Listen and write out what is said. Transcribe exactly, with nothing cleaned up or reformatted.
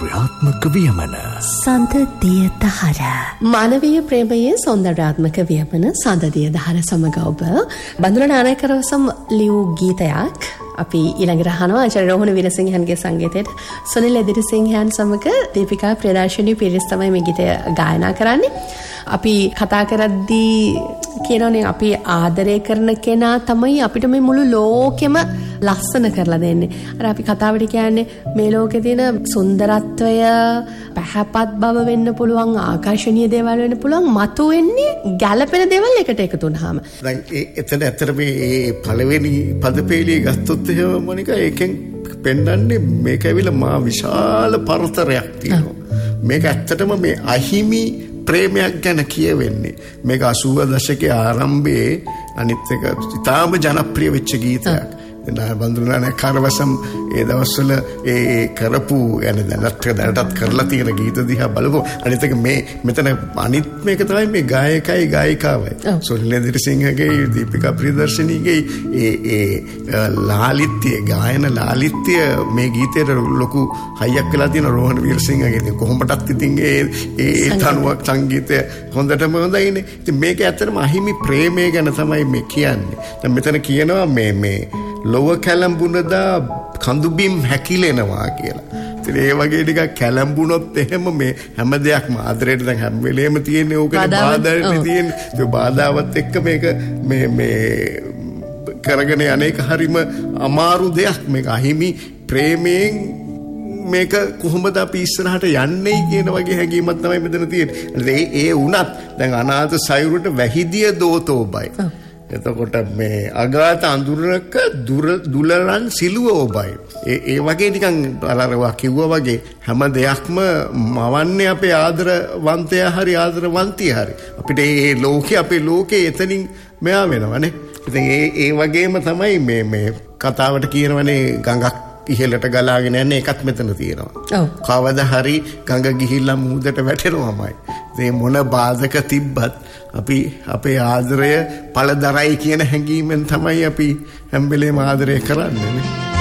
සෞන්දර්යාත්මක වියමන සඳදිය දහර. මානවීය ප්‍රේමයේ සෞන්දර්යාත්මක වියමන සඳදිය දහර සමග ඔබ බඳුන නානායකරවසම් ලියූ ගීතයක් අපි ඊළඟට අහනවා ආචාර්ය රෝහණ වීරසිංහන්ගේ සංගීතයට සුනිල් එදිරිසිංහයන් සමග දීපිකා ප්‍රියදර්ශිනී පිරිස් තමයි මේ ගීතය ගායනා කරන්නේ. අපි කතා කරද්දී කියනෝනේ අපි ආදරය කරන කෙනා තමයි අපිට මේ මුළු ලෝකෙම ලස්සන කරලා දෙන්නේ. අර අපි කතාවට කියන්නේ මේ ලෝකේ තියෙන සුන්දරත්වය පහපත් බව වෙන්න පුළුවන්, ආකර්ශනීය දේවල් වෙන්න පුළුවන්, මතු වෙන්නේ ගැළපෙන දේවල් එකට එකතු වුනහම. දැන් ඒ එතන ඇත්තට මේ පළවෙනි පදපේලිය ගත්තොත් එහෙම මොනිකා ඒකෙන් පෙන්වන්නේ මේක ඇවිල්ලා මා විශාල පරතරයක් තියෙනවා. මේක ඇත්තටම මේ අහිමි ප්‍රේමයක් ගැන කියවෙන්නේ. මේක අසූව දශකයේ ආරම්භයේ අනිත් එක ඉතාම ජනප්‍රිය වෙච්ච ගීතයක්. දැන් බඳුනානේ කරවසම් ඒ දවස්වල ඒ කරපු يعني දැනට දැනටත් කරලා තියෙන ගීත දිහා බලපුව අනිත් එක මේ මෙතන අනිත් මේක තමයි මේ ගායකයි ගායිකාවයි සුනිල් එදිරිසිංහගේ දීපිකා ප්‍රියදර්ශිනීගේ ඒ ඒ ලාලිත්‍ය ගායන ලාලිත්‍ය මේ ගීතේට ලොකු හයියක් වෙලා තියෙන රෝහණ වීරසිංහගේ කොහොමදත් ඉතින් ඒ ඒ තනුවක් සංගීතය හොඳටම හොඳයිනේ. ඉතින් මේක ඇත්තටම අහිමි ප්‍රේමය ගැන තමයි මේ කියන්නේ. දැන් මෙතන කියනවා මේ මේ ලොව කැළඹුණදා කඳුබිම් හැකිලෙනවා කියලා. ඉතින් ඒ වගේ ටිකක් කැළඹුණොත් එහෙම මේ හැම දෙයක්ම ආදරයට දැන් හැම වෙලේම තියෙන්නේ ඕකනේ බාධානේ තියෙන්නේ. ඒ බාධාවත් එක්ක මේක මේ මේ කරගෙන යන්නේක හරිම අමාරු දෙයක්. මේක අහිමි ප්‍රේමයෙන් මේක කොහොමද අපි ඉස්සරහට යන්නේ කියන වගේ හැඟීමක් තමයි මෙතන තියෙන්නේ. ඒ ඒ වුණත් දැන් අනාථ සයුරට වැහිදිය දෝතෝබයි. එතකොට මේ අගාත අඳුරක දුර දුලරන් සිළුව ඔබයි. ඒ ඒ වගේ නිකන් අරවා කිව්වා වගේ හැම දෙයක්ම මවන්නේ අපේ ආදරවන්තයා හරි ආදරවන්තිය හරි. අපිට මේ ලෝකේ අපේ ලෝකේ එතනින් මෙයා වෙනවනේ. ඉතින් ඒ ඒ වගේම තමයි මේ මේ කතාවට කියනවනේ ගඟක් ඉහළට ගලාගෙන යන්නේ ඒකත් මෙතන තියෙනවා. ඔව්. කවදා හරි ගඟ ගිහිල්ලා මුහුදට වැටෙනවමයි. මේ මොන බාධක තිබ්බත් අපි අපේ ආදරය පළදරයි කියන හැඟීමෙන් තමයි අපි හැම වෙලේම ආදරය කරන්නේ නේ.